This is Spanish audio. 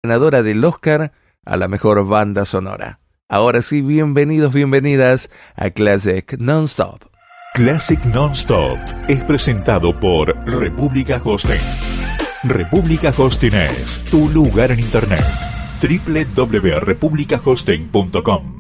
ganadora del Oscar a la mejor banda sonora. Ahora sí, bienvenidos, bienvenidas a Classic Nonstop. Classic Nonstop es presentado por República Hosting. República Hosting es tu lugar en internet. www.republicahosting.com